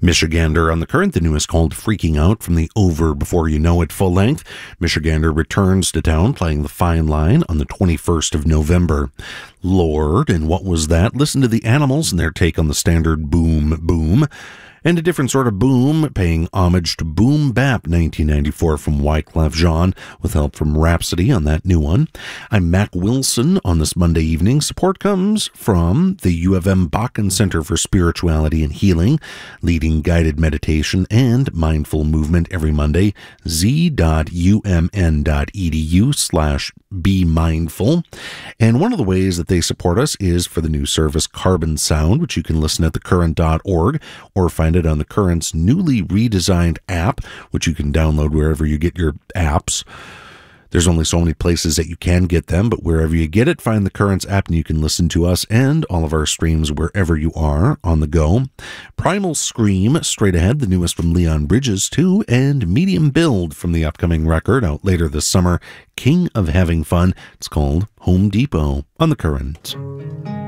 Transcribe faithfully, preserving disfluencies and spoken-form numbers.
Michigander on the Current, the newest called Freaking Out from the Over Before You Know It full length. Michigander returns to town playing the Fine Line on the twenty-first of November. Lord, and What Was That? Listen to the Animals and their take on the standard boom boom. And a different sort of boom, paying homage to Boom Bap nineteen ninety-four from Wyclef Jean, with help from Rhapsody on that new one. I'm Mac Wilson on this Monday evening. Support comes from the U of M Bakken Center for Spirituality and Healing, leading guided meditation and mindful movement every Monday, z.umn.edu slash be mindful. And one of the ways that they support us is for the new service Carbon Sound, which you can listen at the current dot org or find it on the Current's newly redesigned app, which you can download wherever you get your apps. There's only so many places that you can get them, but wherever you get it, find the Currents app and you can listen to us and all of our streams wherever you are on the go. Primal Scream, straight ahead, the newest from Leon Bridges too, and Medium Build from the upcoming record out later this summer, King of Having Fun. It's called Home Depot on the Current.